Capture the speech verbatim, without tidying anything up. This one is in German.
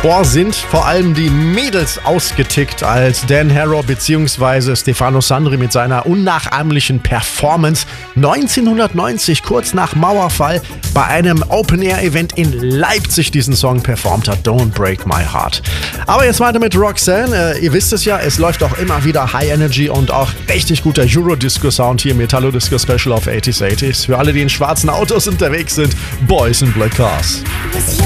Chor sind vor allem die Mädels ausgetickt, als Dan Harrow bzw. Stefano Sandri mit seiner unnachahmlichen Performance neunzehnhundertneunzig, kurz nach Mauerfall, bei einem Open-Air-Event in Leipzig diesen Song performt hat, Don't Break My Heart. Aber jetzt weiter mit Roxanne. Äh, ihr wisst es ja, es läuft auch immer wieder High Energy und auch richtig guter Euro-Disco-Sound hier im Metallo-Disco-Special auf achtziger achtziger. Für alle, die in schwarzen Autos unterwegs sind, Boys in Black Cars.